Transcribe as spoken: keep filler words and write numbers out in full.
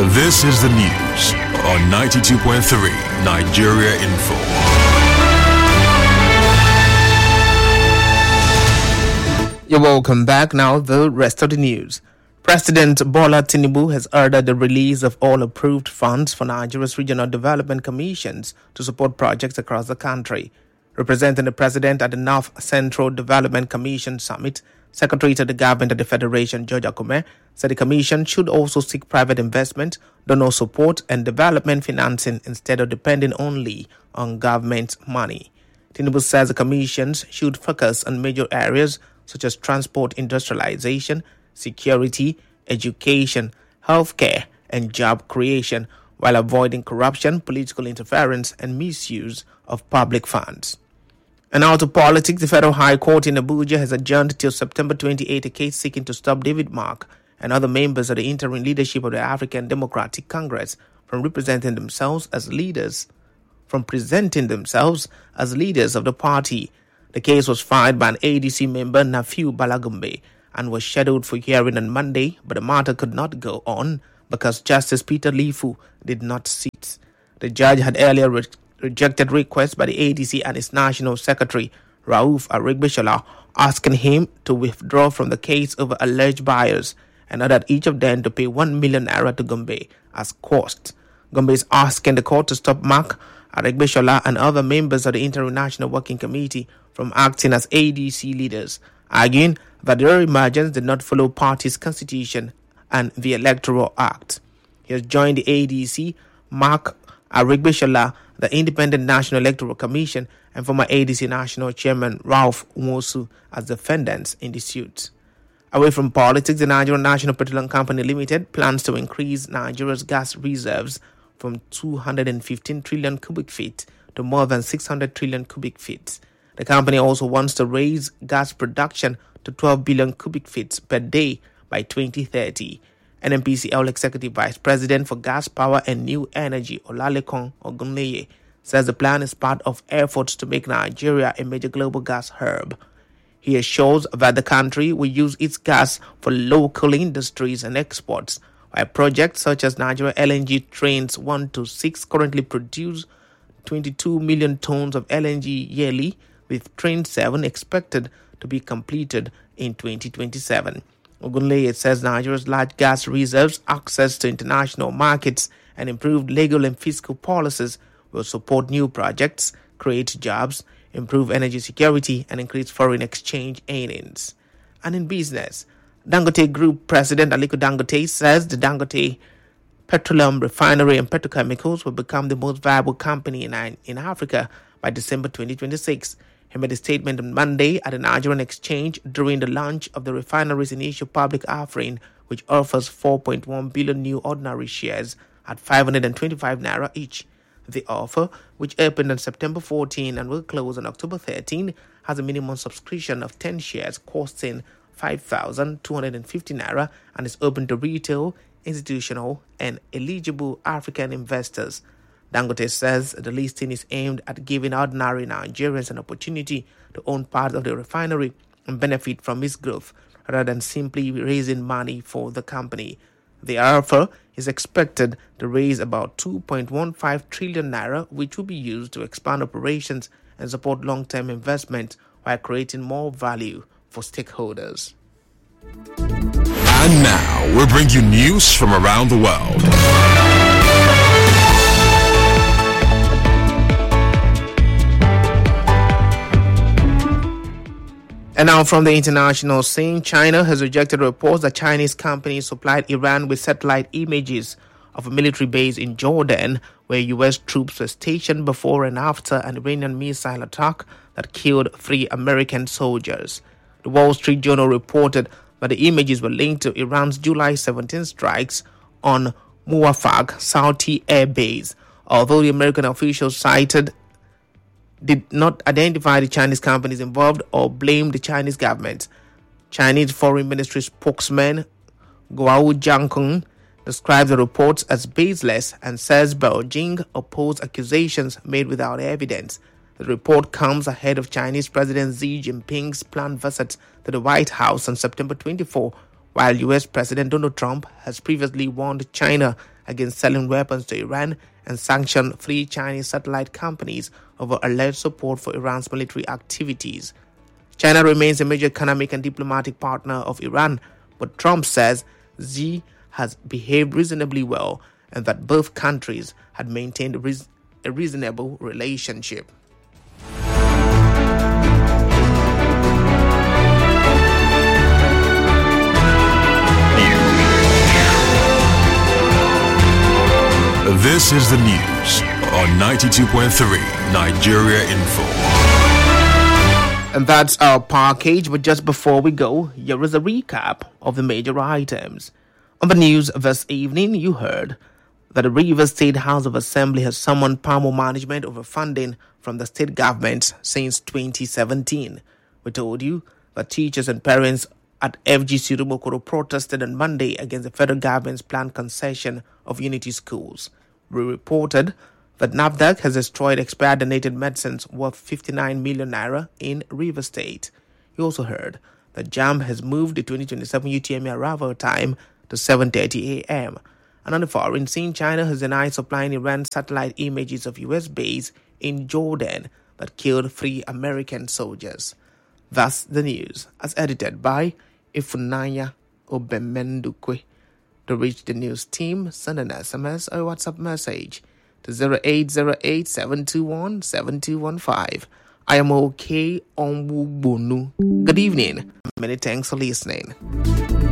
This is the news on ninety-two point three Nigeria Info. You're welcome back. Now, the rest of the news. President Bola Tinubu has ordered the release of all approved funds for Nigeria's regional development commissions to support projects across the country. Representing the president at the North Central Development Commission Summit, Secretary to the Government of the Federation, George Akume, said the commission should also seek private investment, donor support, and development financing instead of depending only on government money. Tinubu says the commissions should focus on major areas such as transport industrialization, security, education, healthcare, and job creation, while avoiding corruption, political interference, and misuse of public funds. And now to politics, the Federal High Court in Abuja has adjourned till September twenty-eighth a case seeking to stop David Mark and other members of the interim leadership of the African Democratic Congress from representing themselves as leaders, from presenting themselves as leaders of the party. The case was filed by an A D C member, Nafiu Balagumbe, and was scheduled for hearing on Monday, but the matter could not go on because Justice Peter Lifu did not sit. The judge had earlier re- rejected requests by the A D C and its National Secretary, Rauf Aregbesola, asking him to withdraw from the case over alleged bias and ordered each of them to pay one million naira to Gombe as cost. Gombe is asking the court to stop Mark, Aregbesola, and other members of the International Working Committee from acting as A D C leaders, arguing that their emergence did not follow party's constitution and the Electoral Act. He has joined the A D C, Mark Aregbesola, the Independent National Electoral Commission, and former A D C National Chairman Ralph Nwosu as defendants in the suit. Away from politics, the Nigerian National Petroleum Company Limited plans to increase Nigeria's gas reserves from two hundred fifteen trillion cubic feet to more than six hundred trillion cubic feet. The company also wants to raise gas production to twelve billion cubic feet per day by twenty thirty. N N P C L Executive Vice President for Gas, Power and New Energy, Olalekan Ogunleye, says the plan is part of efforts to make Nigeria a major global gas hub. He assures that the country will use its gas for local industries and exports, while projects such as Nigeria L N G Trains one to six currently produce twenty-two million tons of L N G yearly, with Train seven expected to be completed in twenty twenty-seven. Ogunleye says Nigeria's large gas reserves, access to international markets, and improved legal and fiscal policies will support new projects, create jobs, improve energy security, and increase foreign exchange earnings. And in business, Dangote Group President Aliko Dangote says the Dangote Petroleum Refinery and Petrochemicals will become the most viable company in, in Africa by December twenty twenty-six. He made a statement on Monday at the Nigerian Exchange during the launch of the refinery's initial public offering, which offers four point one billion new ordinary shares at five hundred twenty-five naira each. The offer, which opened on September fourteenth and will close on October thirteenth, has a minimum subscription of ten shares costing five thousand two hundred fifty naira and is open to retail, institutional, and eligible African investors. Dangote says the listing is aimed at giving ordinary Nigerians an opportunity to own part of the refinery and benefit from its growth, rather than simply raising money for the company. The offer is expected to raise about two point one five trillion naira, which will be used to expand operations and support long-term investment while creating more value for stakeholders. And now we bring you news from around the world. And now from the international scene, China has rejected reports that Chinese companies supplied Iran with satellite images of a military base in Jordan, where U S troops were stationed before and after an Iranian missile attack that killed three American soldiers. The Wall Street Journal reported that the images were linked to Iran's July seventeenth strikes on Muwafaq Sauti Air Base, although the American officials cited did not identify the Chinese companies involved or blame the Chinese government. Chinese Foreign Ministry spokesman Guo Jiankun describes the reports as baseless and says Beijing opposed accusations made without evidence. The report comes ahead of Chinese President Xi Jinping's planned visit to the White House on September twenty-fourth, while U S President Donald Trump has previously warned China against selling weapons to Iran and sanctioned three Chinese satellite companies over alleged support for Iran's military activities. China remains a major economic and diplomatic partner of Iran, but Trump says Xi has behaved reasonably well and that both countries had maintained a, reas- a reasonable relationship. This is the news on ninety-two point three Nigeria Info. And that's our package, but just before we go, here is a recap of the major items. On the news this evening, you heard that the Rivers State House of Assembly has summoned Palmo management over funding from the state government since twenty seventeen. We told you that teachers and parents at F G C Rumokoro protested on Monday against the federal government's planned concession of Unity schools. We reported that NAFDAC has destroyed expired donated medicines worth fifty-nine million naira in River State. You also heard that JAMB has moved the twenty twenty-seven U T M E arrival time to seven thirty a.m. And on the foreign scene, China has denied supplying Iran satellite images of U S base in Jordan that killed three American soldiers. That's the news, as edited by Ifunanya Obemendukwe. To reach the news team, send an S M S or WhatsApp message to zero eight zero eight, seven two one, seven two one five. I am OK Onwubonu. Good evening. Many thanks for listening.